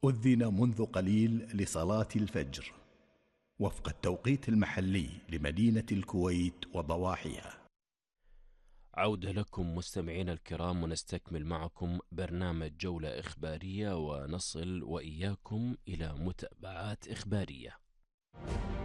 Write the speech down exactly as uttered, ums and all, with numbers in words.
أذن منذ قليل لصلاة الفجر وفق التوقيت المحلي لمدينة الكويت وضواحيها. عودة لكم مستمعين الكرام، ونستكمل معكم برنامج جولة إخبارية، ونصل وإياكم إلى متابعات إخبارية.